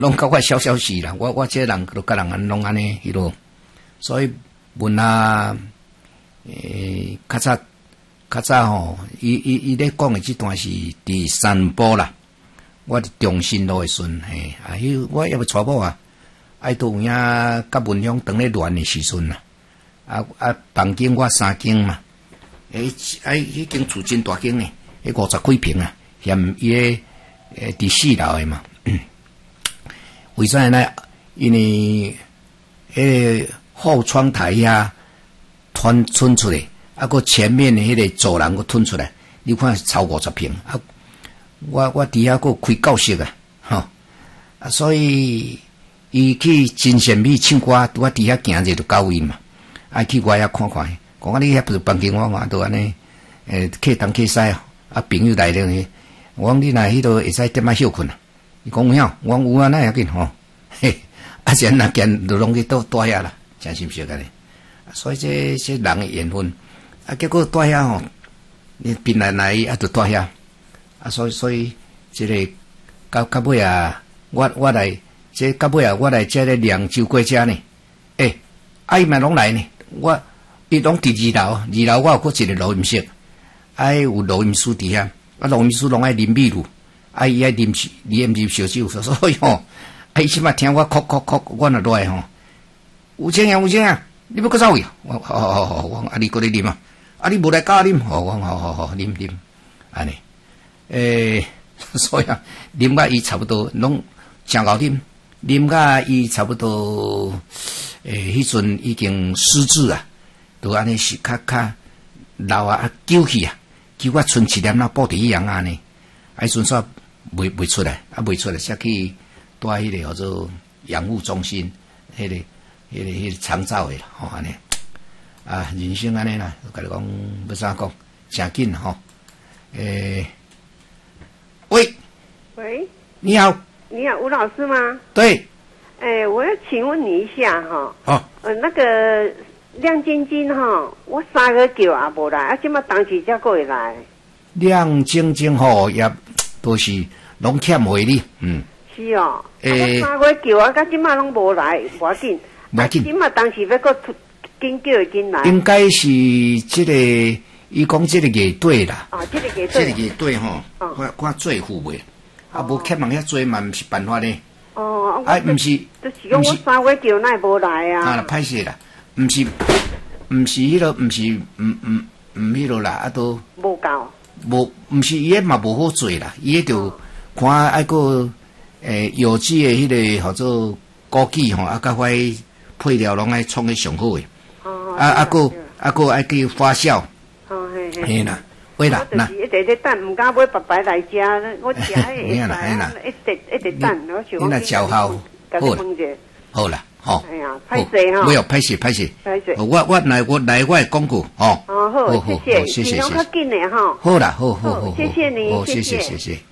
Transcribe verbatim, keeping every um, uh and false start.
拢甲我小小事啦。我我这人都甲人安拢安尼迄落，所以文啊，诶，较早较早吼，伊伊伊咧讲的这段是伫山坡啦。我伫中心路的时阵，嘿，啊，迄我也要娶某啊，爱都有影甲文香当咧乱的时阵啦。啊啊，房间我三间嘛，诶，哎，迄间厝真大间呢，迄五十几平啊，嫌伊个诶伫四楼的嘛。为啥呢？因为迄个后窗台遐穿伸出来，啊，个前面的迄个走廊个吞出来，你看超五十平啊！我我底下个开教室啊，吼啊，所以伊去真善美唱歌，拄啊底下行者就到位嘛，啊去外遐看看，讲啊你遐不是房间我看都安尼，诶客东客西啊，啊朋友来了，我讲你若迄度会使点仔休困啊。伊讲有影，我讲有啊，那要紧吼，嘿，啊，现那见就拢去倒倒遐啦，真是不是个呢？所以这这人的缘分，啊，结果倒遐吼，你bin来来啊，就倒遐，啊，所以所以这个到到尾啊，我我来这到尾啊，我来这个凉州过遮呢，诶，啊伊嘛拢来呢，我伊拢伫二楼，二楼我有搁一个录音室，啊有录音师伫遐，啊录音师拢爱啉秘鲁。啊，伊爱啉啉啉烧酒，所以吼，啊，伊即摆听我哭哭哭，我若落来吼，有钱啊有钱啊，你要搁走去？我好好好好，我啊你搁咧啉啊，啊你无来教啉，好我好好好啉啉，安尼，诶，所以啊，啉甲伊差不多拢真够啉，啉甲伊差不多，诶，迄阵已经失智啊，都安尼是较较老啊，久去啊，叫我剩一点那布伫一样安尼，啊，迄阵煞。袂袂出来，啊袂出来，才去住迄个叫做养护中心，迄、那个、迄、那个、迄、那个长照的啦，吼安尼。啊，人生安尼啦，甲你讲要怎讲，诚紧吼。诶、欸，喂， 喂， 你好， 你好，吴老师吗？ 对。 诶、欸，我要请问你一下哈。 哦。 呃，那个亮晶晶哈，我三个叫也无来，啊，今麦当时才过会来。亮晶晶吼也都是。拢欠回你，嗯， 是哦。诶、欸，我三月叫啊，到今麦拢无来，无要紧，无要紧。今麦当时要搁紧叫会紧来。 应该是这个，伊讲这个乐队啦。 哦，这个乐队。 这个乐队吼，哦、看看做付袂，啊，无欠人遐做嘛，毋是办法呢。 哦， 啊，毋是， 就是讲我三月叫奈无来啊。 啊，歹势啦，毋是，毋是迄落，毋是，毋毋毋迄落啦，啊都。 无够。 无，毋是伊迄嘛无好做啦，伊迄就。看爱个诶有机诶迄个叫做枸杞吼，啊甲块配料拢爱创个上好诶。哦。啊啊个啊个爱去发酵。哦嘿嘿。嘿啦，喂啦， 那。我就是一直咧等，毋敢买白白来食，我食迄个。 啦，啦。 一直一直等，我想讲。 你若照好，好啦，好啦，吼。 哎呀，歹势吼。 没有歹势歹势。 歹势。 我我来我来我广告吼。 哦好，谢谢，尽量较紧诶吼。 好啦，好好好。 谢谢你， 谢谢谢谢。